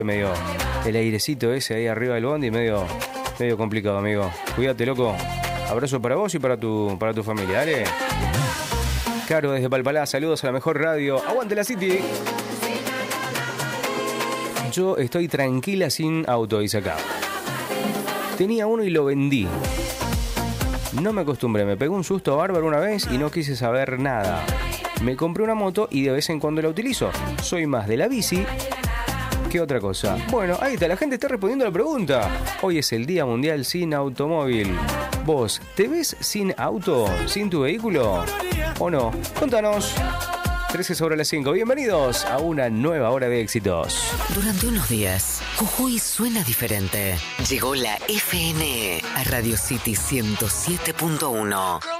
medio el airecito ese ahí arriba del bondi, medio complicado, amigo. Cuídate, loco. Abrazo para vos y para tu familia, dale. Caro desde Palpalá, saludos a la mejor radio. ¡Aguante la City! Yo estoy tranquila sin auto, dice acá. Tenía uno y lo vendí. No me acostumbré, me pegó un susto bárbaro una vez y no quise saber nada. Me compré una moto y de vez en cuando la utilizo. Soy más de la bici que otra cosa. Bueno, ahí está, la gente está respondiendo a la pregunta. Hoy es el Día Mundial sin Automóvil. ¿Vos te ves sin auto, sin tu vehículo o no? Contanos. 5:13. Bienvenidos a una nueva hora de éxitos. Durante unos días, Jujuy suena diferente. Llegó la FM a Radio City 107.1.